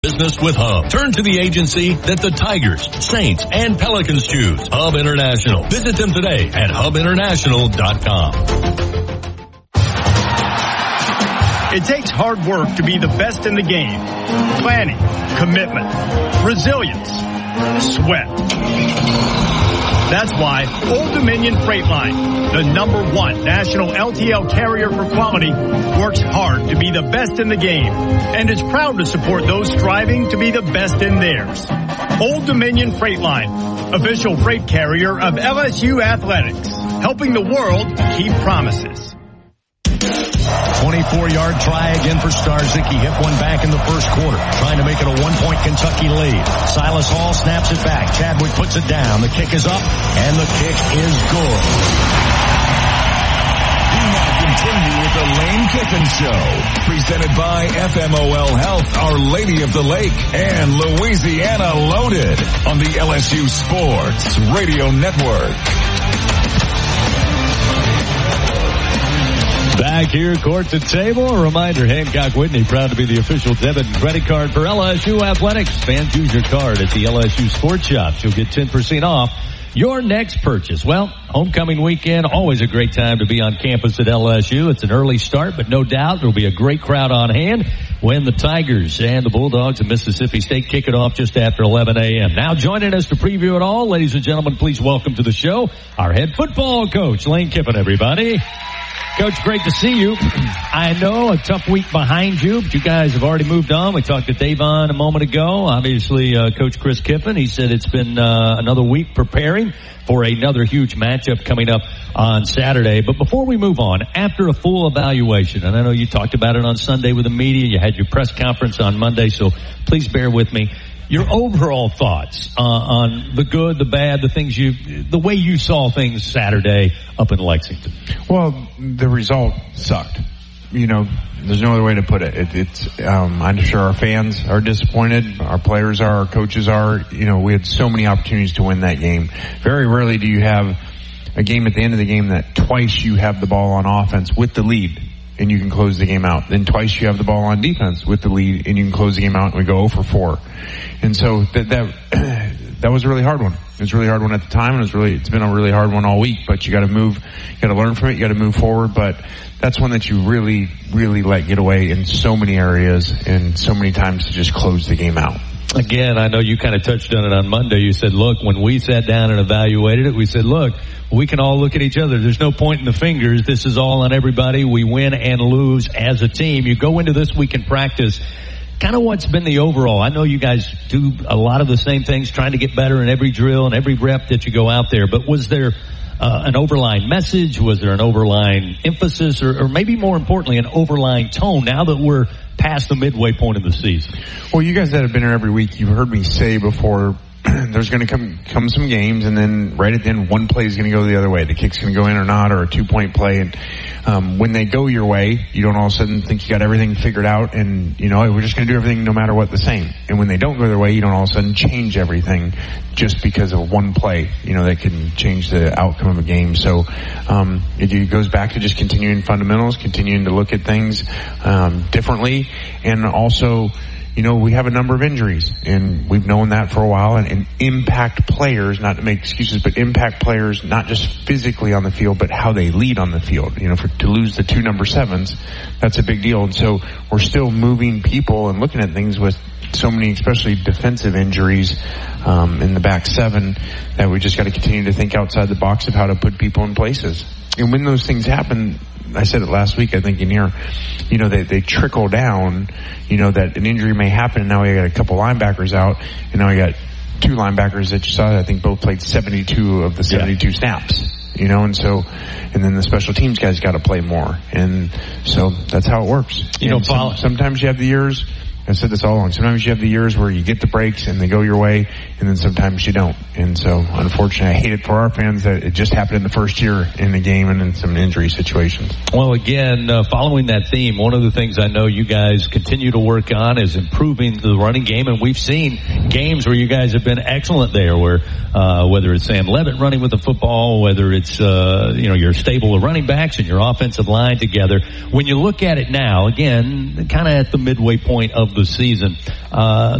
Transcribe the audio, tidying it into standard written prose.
Business with Hub. Turn to the agency that the Tigers, Saints, and Pelicans choose. Hub International. Visit them today at hubinternational.com. It takes hard work to be the best in the game. Planning, commitment, resilience, sweat. That's why Old Dominion Freight Line, the #1 national LTL carrier for quality, works hard to be the best in the game and is proud to support those striving to be the best in theirs. Old Dominion Freight Line, official freight carrier of LSU Athletics, helping the world keep promises. 24-yard try again for Starzyk. He hit one back in the first quarter, trying to make it a 1-point Kentucky lead. Silas Hall snaps it back. Chadwick puts it down. The kick is up, and the kick is good. We now continue with the Lane Kiffin Show, presented by FMOL Health, Our Lady of the Lake, and Louisiana Loaded on the LSU Sports Radio Network. Back here, court to table. A reminder, Hancock Whitney, proud to be the official debit and credit card for LSU Athletics. Fans, use your card at the LSU Sports Shops. You'll get 10% off your next purchase. Well, homecoming weekend, always a great time to be on campus at LSU. It's an early start, but no doubt there'll be a great crowd on hand when the Tigers and the Bulldogs of Mississippi State kick it off just after 11 a.m. Now joining us to preview it all, ladies and gentlemen, please welcome to the show our head football coach, Lane Kiffin, everybody. Coach, great to see you. I know a tough week behind you, but you guys have already moved on. We talked to Davon a moment ago. Obviously, Coach Chris Kiffin, he said it's been another week preparing for another huge matchup coming up on Saturday. But before we move on, after a full evaluation, and I know you talked about it on Sunday with the media, you had your press conference on Monday, so please bear with me. Your overall thoughts on the good, the bad, the way you saw things Saturday up in Lexington. Well, the result sucked. You know, there's no other way to put it. I'm sure our fans are disappointed. Our players are, our coaches are. You know, we had so many opportunities to win that game. Very rarely do you have a game at the end of the game that twice you have the ball on offense with the lead and you can close the game out. Then twice you have the ball on defense with the lead and you can close the game out, and we go 0 for 4. And so that was a really hard one. It was a really hard one at the time, and it's been a really hard one all week, but you gotta learn from it, you gotta move forward, but that's one that you really, really let get away in so many areas and so many times to just close the game out. Again, I know you kind of touched on it on Monday. You said, look, when we sat down and evaluated it, we said, look, we can all look at each other. There's no pointing the fingers. This is all on everybody. We win and lose as a team. You go into this week in practice, kind of what's been the overall. I know you guys do a lot of the same things, trying to get better in every drill and every rep that you go out there. But was there an overlying message? Was there an overlying emphasis? Or maybe more importantly, an overlying tone now that we're past the midway point of the season? Well, you guys that have been here every week, you've heard me say before, there's going to come some games, and then right at the end, one play is going to go the other way. The kick's going to go in or not, or a 2-point play. And when they go your way, you don't all of a sudden think you got everything figured out, and you know, we're just going to do everything no matter what the same. And when they don't go their way, you don't all of a sudden change everything just because of one play. You know, that can change the outcome of a game. So it goes back to just continuing fundamentals, continuing to look at things differently, and also, you know, we have a number of injuries, and we've known that for a while, and impact players, not to make excuses, but impact players, not just physically on the field, but how they lead on the field. You know, to lose the 2 number 7s, that's a big deal. And so we're still moving people and looking at things with so many, especially defensive injuries in the back 7, that we just got to continue to think outside the box of how to put people in places. And when those things happen, I said it last week, I think, in here, you know, they trickle down, you know, that an injury may happen, and now we got a couple linebackers out, and now we got 2 linebackers that you saw, I think both played 72 of the 72 snaps, you know, and then the special teams guys got to play more, and so that's how it works. You know, sometimes you have the years, I've said this all along, sometimes you have the years where you get the breaks and they go your way, and then sometimes you don't. And so, unfortunately, I hate it for our fans that it just happened in the first year in the game and in some injury situations. Well, again, following that theme, one of the things I know you guys continue to work on is improving the running game, and we've seen games where you guys have been excellent there, where whether it's Sam Levitt running with the football, whether it's your stable of running backs and your offensive line together. When you look at it now, again, kind of at the midway point of of the season.